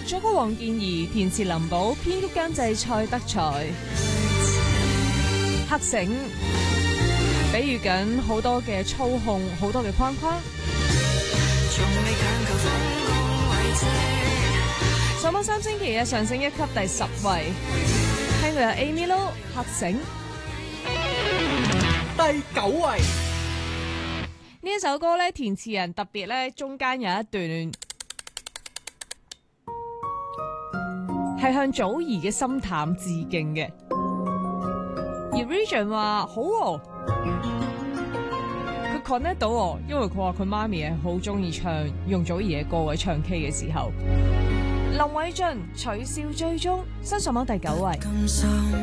作曲黃健儀，填詞林寶，編曲監製蔡德才。黑繩比喻緊好多嘅操控，好多嘅框框。上榜3星期嘅上升1級，第10位。聽過有 Amy Lo 黑繩。 第9位。 呢一首歌咧，填詞人特別咧，中間有一段係向祖兒嘅心淡致敬嘅。而 Region 話好喎，佢 connect 到喎，因為佢話佢媽咪係好中意唱容祖兒嘅歌喺唱 K 嘅時候。林偉俊取笑最終，新上榜第9位。